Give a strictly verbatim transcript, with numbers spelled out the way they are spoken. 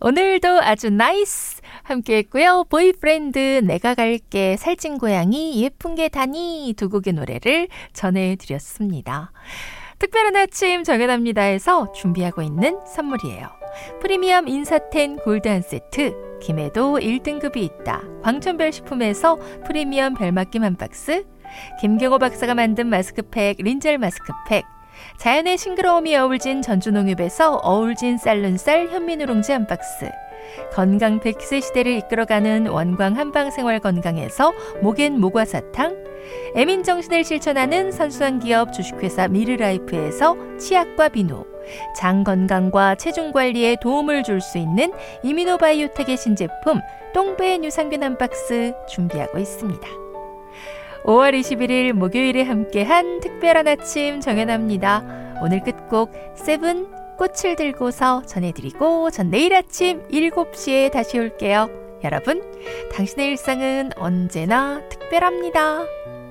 오늘도 아주 나이스 함께 했고요. 보이프렌드 내가 갈게 살찐 고양이 예쁜 게 다니 두 곡의 노래를 전해드렸습니다. 특별한 아침 정연합니다에서 준비하고 있는 선물이에요. 프리미엄 인사텐 골드 한 세트, 김해도 일 등급이 있다 광천별 식품에서 프리미엄 별맛김 한 박스, 김경호 박사가 만든 마스크팩 린젤 마스크팩, 자연의 싱그러움이 어울진 전주농협에서 어울진 쌀눈쌀 현미누룽지 한 박스, 건강 백 세 시대를 이끌어가는 원광 한방생활건강에서 목엔 모과사탕, 애민정신을 실천하는 선수한 기업 주식회사 미르라이프에서 치약과 비누, 장 건강과 체중 관리에 도움을 줄 수 있는 이미노바이오텍의 신제품 똥배 유산균 한 박스 준비하고 있습니다. 오월 이십일일 목요일에 함께한 특별한 아침 정연합니다. 오늘 끝곡 세븐 꽃을 들고서 전해드리고 전 내일 아침 일곱 시에 다시 올게요. 여러분, 당신의 일상은 언제나 특별합니다.